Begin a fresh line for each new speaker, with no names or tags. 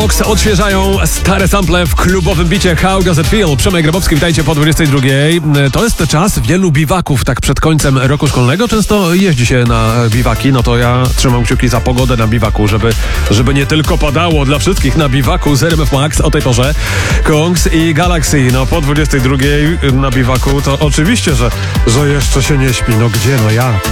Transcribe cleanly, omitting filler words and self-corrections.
Kongs odświeżają stare sample w klubowym bicie How Does It Feel? Przemek Grabowski, witajcie po 22. To jest czas wielu biwaków, tak przed końcem roku szkolnego. Często jeździ się na biwaki, no to ja trzymam kciuki za pogodę na biwaku, żeby nie tylko padało dla wszystkich na biwaku z RMF Max o tej porze. Kongs i Galaxy, no po 22 na biwaku to oczywiście, że jeszcze się nie śpi. No gdzie, no jak?